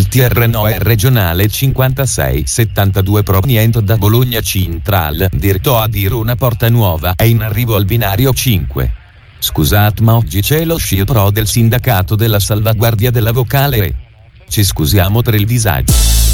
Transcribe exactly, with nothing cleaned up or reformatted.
T R no è regionale cinquantasei settantadue proveniente da Bologna Central, diretto a dire una porta nuova, è in arrivo al binario cinque. Scusate ma oggi c'è lo sciopero del sindacato della salvaguardia della vocale e ci scusiamo per il disagio.